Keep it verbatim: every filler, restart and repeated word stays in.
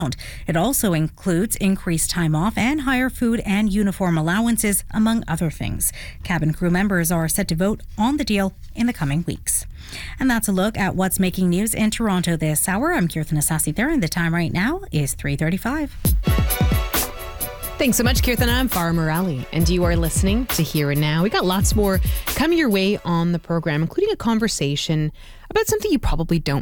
It also includes increased time off and higher food and uniform allowances, among other things. Cabin crew members are set to vote on the deal in the coming weeks. And that's a look at what's making news in Toronto this hour. I'm Kirtan Asasi there, and the time right now is three thirty-five. Thanks so much, Kirtan. I'm Farah Morali, and you are listening to Here and Now. We got lots more coming your way on the program, including a conversation about something you probably don't